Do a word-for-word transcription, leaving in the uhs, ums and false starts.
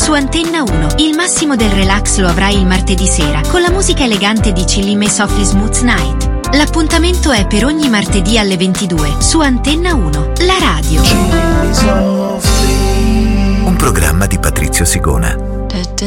Su Antenna uno, il massimo del relax lo avrai il martedì sera con la musica elegante di Chilli Me Softly Smooth Night. L'appuntamento è per ogni martedì alle ventidue su Antenna uno, la radio. Un programma di Patrizio Sigona.